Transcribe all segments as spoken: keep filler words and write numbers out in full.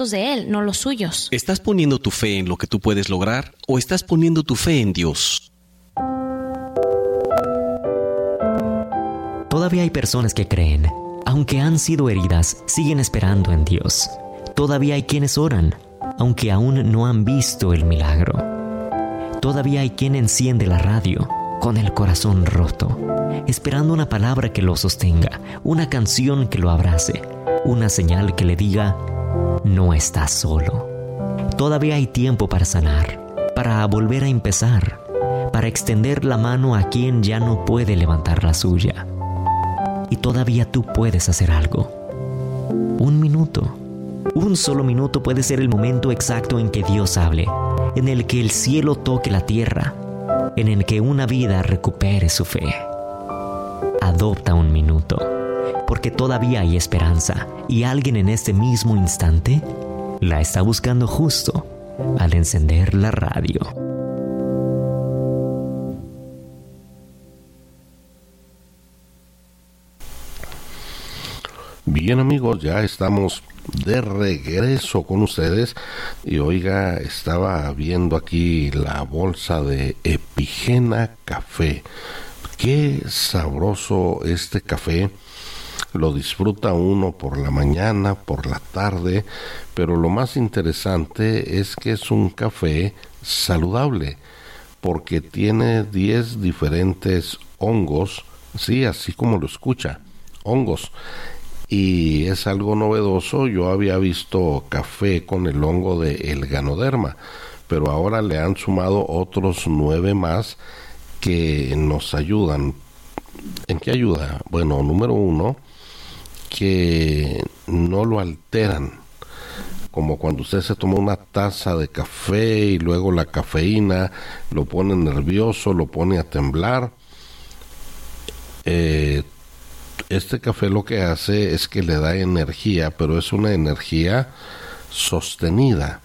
de Él, no los suyos. ¿Estás poniendo tu fe en lo que tú puedes lograr o estás poniendo tu fe en Dios? Todavía hay personas que creen, aunque han sido heridas, siguen esperando en Dios. Todavía hay quienes oran, aunque aún no han visto el milagro. Todavía hay quien enciende la radio con el corazón roto, esperando una palabra que lo sostenga, una canción que lo abrace, una señal que le diga, no estás solo. Todavía hay tiempo para sanar, para volver a empezar, para extender la mano a quien ya no puede levantar la suya. Y todavía tú puedes hacer algo. Un minuto. Un solo minuto puede ser el momento exacto en que Dios hable, en el que el cielo toque la tierra, en el que una vida recupere su fe. Adopta un minuto, porque todavía hay esperanza y alguien en este mismo instante la está buscando justo al encender la radio. Bien, amigos, ya estamos de regreso con ustedes y oiga, estaba viendo aquí la bolsa de Epigena Café. Qué sabroso este café. Lo disfruta uno por la mañana, por la tarde, pero lo más interesante es que es un café saludable porque tiene diez diferentes hongos, sí, así como lo escucha, hongos. Y es algo novedoso. Yo había visto café con el hongo de el Ganoderma, pero ahora le han sumado otros nueve más que nos ayudan. ¿En qué ayuda? Bueno, número uno, que no lo alteran. Como cuando usted se toma una taza de café y luego la cafeína lo pone nervioso, lo pone a temblar. Eh, Este café lo que hace es que le da energía, pero es una energía sostenida.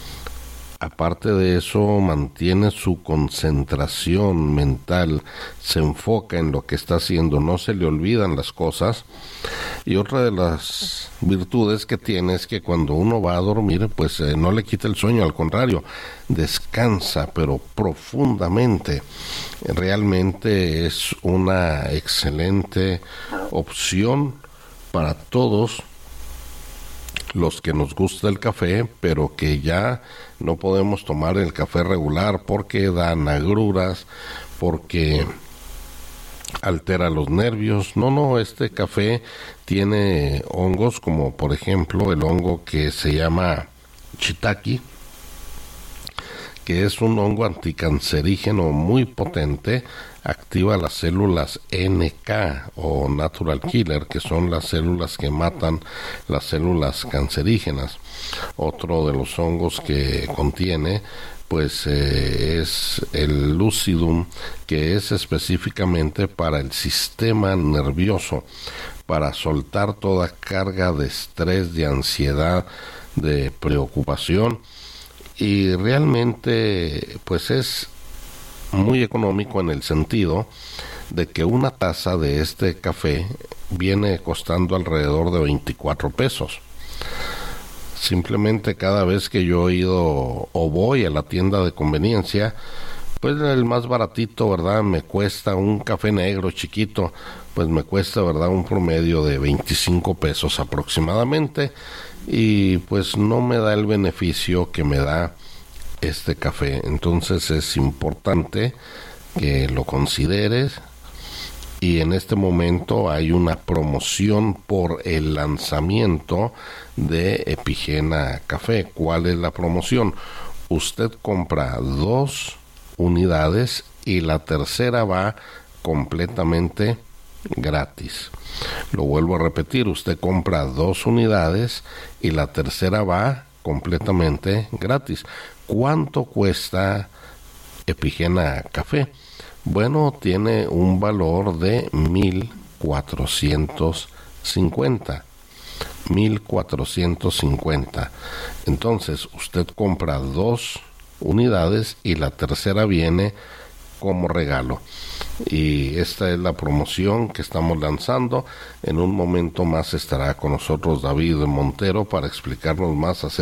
Aparte de eso, mantiene su concentración mental, se enfoca en lo que está haciendo, no se le olvidan las cosas. Y otra de las virtudes que tiene es que cuando uno va a dormir, pues eh, no le quita el sueño, al contrario, descansa, pero profundamente. Realmente es una excelente opción para todos los que nos gusta el café, pero que ya no podemos tomar el café regular porque da agruras, porque altera los nervios. No, no, este café tiene hongos como por ejemplo el hongo que se llama shiitake, que es un hongo anticancerígeno muy potente, activa las células N K o Natural Killer, que son las células que matan las células cancerígenas. Otro de los hongos que contiene pues eh, es el lucidum, que es específicamente para el sistema nervioso, para soltar toda carga de estrés, de ansiedad, de preocupación. Y realmente pues es muy económico en el sentido de que una taza de este café viene costando alrededor de veinticuatro pesos. Simplemente cada vez que yo he ido o voy a la tienda de conveniencia, pues el más baratito, ¿verdad? Me cuesta un café negro chiquito, pues me cuesta, ¿verdad? Un promedio de veinticinco pesos aproximadamente, y pues no me da el beneficio que me da este café. Entonces es importante que lo consideres, y en este momento hay una promoción por el lanzamiento de Epigena Café. ¿Cuál es la promoción? Usted compra dos unidades y la tercera va completamente gratis. Lo vuelvo a repetir, usted compra dos unidades y la tercera va completamente gratis. ¿Cuánto cuesta Epigena Café? Bueno, tiene un valor de mil cuatrocientos cincuenta. mil cuatrocientos cincuenta. Entonces, usted compra dos unidades y la tercera viene como regalo. Y esta es la promoción que estamos lanzando. En un momento más estará con nosotros David Montero para explicarnos más acerca